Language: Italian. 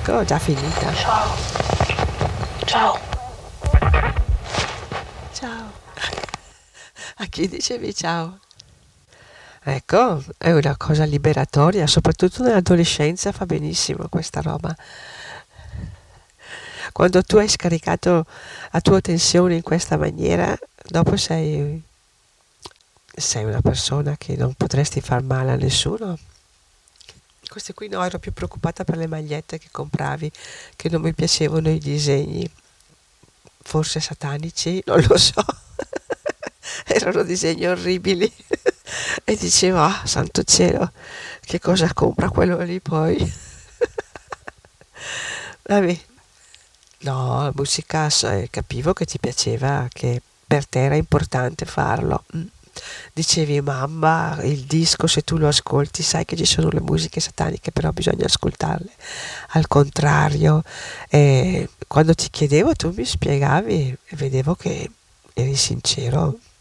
Ecco, già finita. Ciao. Ciao. Ciao. A chi dicevi ciao? Ecco, è una cosa liberatoria, soprattutto nell'adolescenza fa benissimo questa roba. Quando tu hai scaricato la tua tensione in questa maniera, dopo sei una persona che non potresti far male a nessuno. Queste qui no, ero più preoccupata per le magliette che compravi, che non mi piacevano i disegni, forse satanici, non lo so. Erano disegni orribili. E dicevo, ah, santo cielo, che cosa compra quello lì poi? Vabbè. No, la musica, capivo che ti piaceva, che per te era importante farlo. Dicevi, mamma, il disco, se tu lo ascolti, sai che ci sono le musiche sataniche, però bisogna ascoltarle. Al contrario, quando ti chiedevo, tu mi spiegavi e vedevo che eri sincero.